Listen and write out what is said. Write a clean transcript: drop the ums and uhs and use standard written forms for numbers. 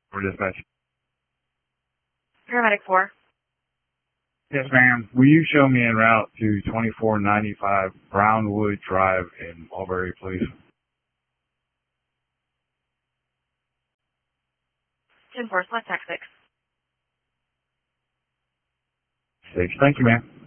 For dispatch. Paramedic 4. Yes, ma'am. Will you show me en route to 2495 Brownwood Drive in Mulberry, please? 10-4, select tax 6. 6. Thank you, ma'am.